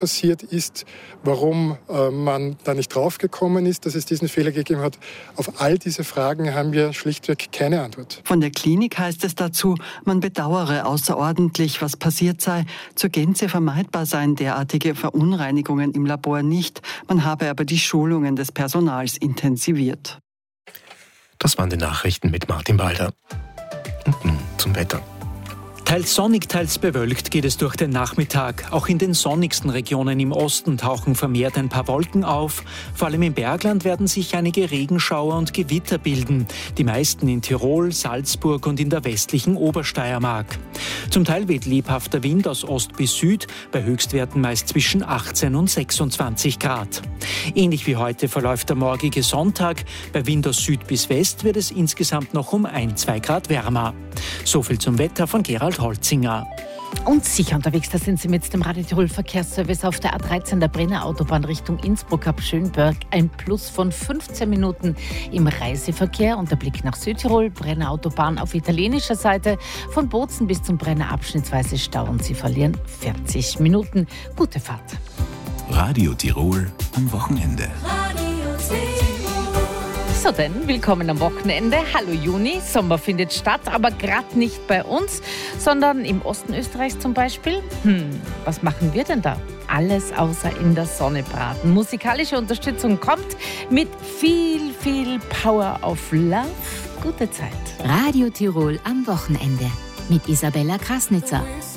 passiert ist, warum man da nicht draufgekommen ist, dass es diesen Fehler gegeben hat. Auf all diese Fragen haben wir schlichtweg keine Antwort. Von der Klinik heißt es dazu, man bedauere außerordentlich, was passiert sei. Zur Gänze vermeidbar seien derartige Verunreinigungen im Labor nicht. Man habe aber die Schulungen des Personals intensiviert. Das waren die Nachrichten mit Martin Balder. Und nun zum Wetter. Teils sonnig, teils bewölkt geht es durch den Nachmittag. Auch in den sonnigsten Regionen im Osten tauchen vermehrt ein paar Wolken auf. Vor allem im Bergland werden sich einige Regenschauer und Gewitter bilden. Die meisten in Tirol, Salzburg und in der westlichen Obersteiermark. Zum Teil weht lebhafter Wind aus Ost bis Süd, bei Höchstwerten meist zwischen 18 und 26 Grad. Ähnlich wie heute verläuft der morgige Sonntag. Bei Wind aus Süd bis West wird es insgesamt noch um 1-2 Grad wärmer. So viel zum Wetter von Gerald Holzinger. Und sicher unterwegs, da sind Sie mit dem Radio Tirol Verkehrsservice auf der A13 der Brenner Autobahn Richtung Innsbruck ab Schönberg. Ein Plus von 15 Minuten im Reiseverkehr und der Blick nach Südtirol. Brenner Autobahn auf italienischer Seite. Von Bozen bis zum Brenner abschnittsweise Stau und Sie verlieren 40 Minuten. Gute Fahrt. Radio Tirol am Wochenende. So denn, willkommen am Wochenende. Hallo Juni, Sommer findet statt, aber gerade nicht bei uns, sondern im Osten Österreichs zum Beispiel. Was machen wir denn da? Alles außer in der Sonne braten. Musikalische Unterstützung kommt mit viel, viel Power of Love. Gute Zeit. Radio Tirol am Wochenende mit Isabella Krasnitzer.